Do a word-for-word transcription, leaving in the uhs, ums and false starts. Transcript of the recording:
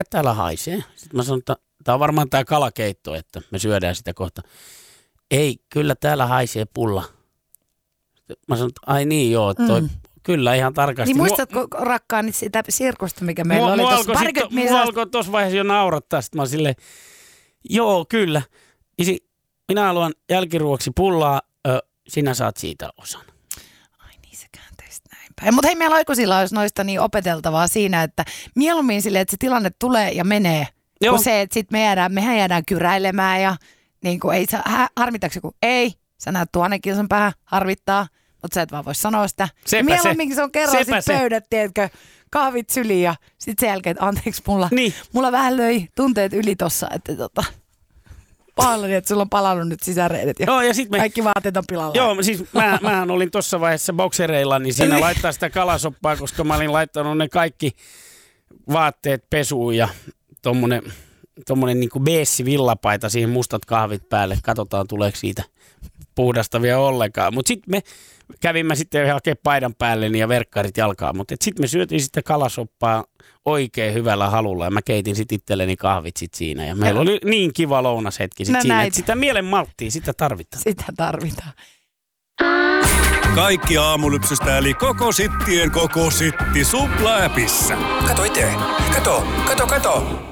täällä haisee. Sitten mä sanon, että tämä on varmaan tämä kalakeitto, että me syödään sitä kohta. Ei, kyllä täällä haisee pulla. Mä sanon, että ai niin joo, toi, mm. kyllä ihan tarkasti. Niin muistatko mua, rakkaani sitä sirkusta, mikä meillä mua, oli tuossa parikymmentä minuuttia? Mua alkoi tuossa vaiheessa jo naurattaa. Sitten mä silleen, joo kyllä. Isi, minä haluan jälkiruoksi pullaa, ö, sinä saat siitä osan. Ai niin, se käänteistä näin päin. Mutta hei, meillä aikuisilla olisi noista niin opeteltavaa siinä, että mieluummin silleen, että se tilanne tulee ja menee. Joo. Kun se, että sit me jäädään, mehän jäädään kyräilemään ja niin kuin ei saa, harmittaako joku? Ei, sä näet tuonen kilsan päähän, harvittaa, mutta sä et vaan voi sanoa sitä. Mieluummin se on kerran sit pöydät, tiedätkö, kahvit syliin ja sit sen jälkeen, että anteeksi, mulla, niin. mulla vähän löi tunteet yli tossa, että tota, pahoillani, että sulla on palannut nyt sisäreidet ja, joo, ja sit me, kaikki vaatteet on pilalla. Joo, siis mä, mähän olin tossa vaiheessa boksereilla, niin siinä laittaa sitä kalasoppaa, koska mä olin laittanut ne kaikki vaatteet pesuun ja tommonen, tommonen niinku beessi villapaita, siihen mustat kahvit päälle. Katsotaan, tuleeko siitä puhdasta vielä ollenkaan. Mutta sitten me kävimme sitten hakemaan paidan päälle ja verkkarit jalkaan. Mutta sitten me syötiin sitten kalasoppaa oikein hyvällä halulla. Ja mä keitin sitten itselleni kahvit sit siinä. Ja meillä oli niin kiva lounashetki sit no siinä, että sitä mielen malttia, sitä tarvitaan. Sitä tarvitaan. Kaikki aamulypsystä eli koko sittien koko sitti Supla-äpissä. Kato itse. Kato, kato, kato.